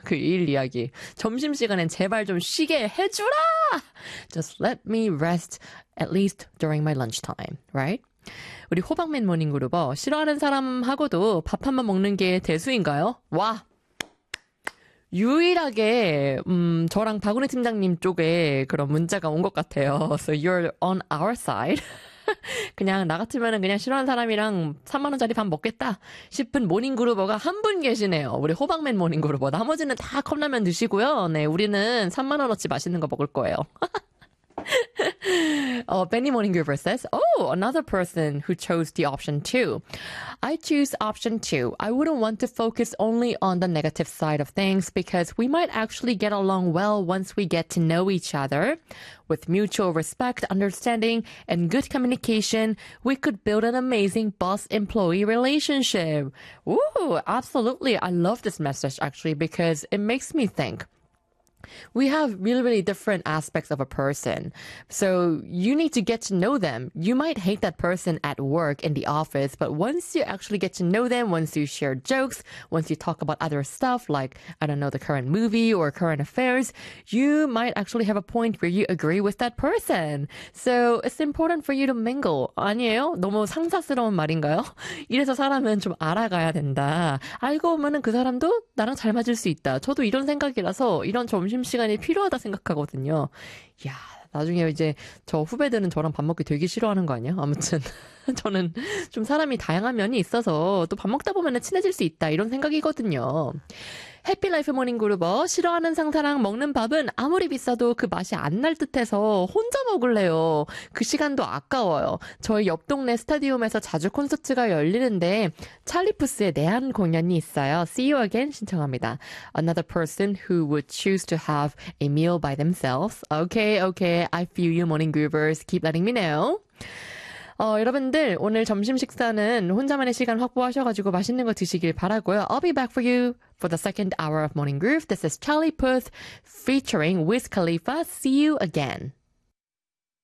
그 일 이야기. 점심시간엔 제발 좀 쉬게 해주라! Just let me rest at least during my lunchtime, right? 우리 호박맨 모닝그룹어 싫어하는 사람하고도 밥 한 번 먹는 게 대수인가요? 와! 유일하게 저랑 박은혜 팀장님 쪽에 그런 문자가 온 것 같아요. So you're on our side. 그냥 나 같으면은 그냥 싫어하는 사람이랑 3만 원짜리 밥 먹겠다 싶은 모닝그룹어가 한 분 계시네요. 우리 호박맨 모닝그룹어. 나머지는 다 컵라면 드시고요. 네, 우리는 3만 원어치 맛있는 거 먹을 거예요. Benny Morning Groover says, oh, another person who chose the option 2. I choose option 2. I wouldn't want to focus only on the negative side of things because we might actually get along well once we get to know each other. With mutual respect, understanding, and good communication, we could build an amazing boss-employee relationship. Ooh, absolutely. I love this message actually because it makes me think. We have really, really different aspects of a person. So you need to get to know them. You might hate that person at work in the office, but once you actually get to know them, once you share jokes, once you talk about other stuff like, I don't know, the current movie or current affairs, you might actually have a point where you agree with that person. So it's important for you to mingle. 아니에요? 너무 상사스러운 말인가요? 이래서 사람은 좀 알아가야 된다. 알고 보면은 그 사람도 나랑 잘 맞을 수 있다. 저도 이런 생각이라서 이런 점심시간이 필요하다 생각하거든요. 야, 나중에 이제 저 후배들은 저랑 밥 먹기 되게 싫어하는 거 아니야? 아무튼 저는 좀 사람이 다양한 면이 있어서 또 밥 먹다 보면 친해질 수 있다 이런 생각이거든요. 해피라이프 모닝그룹어 싫어하는 상사랑 먹는 밥은 아무리 비싸도 그 맛이 안 날 듯해서 혼자 먹을래요. 그 시간도 아까워요. 저희 옆 동네 스타디움에서 자주 콘서트가 열리는데 찰리푸스의 내한 공연이 있어요. See you again 신청합니다. Another person who would choose to have a meal by themselves. Okay, okay. I feel you morning groovers. Keep letting me know. 여러분들 오늘 점심 식사는 혼자만의 시간 확보하셔가지고 맛있는 거 드시길 바라고요. I'll be back for you for the second hour of Morning Groove. This is Charlie Puth featuring Wiz Khalifa. See you again.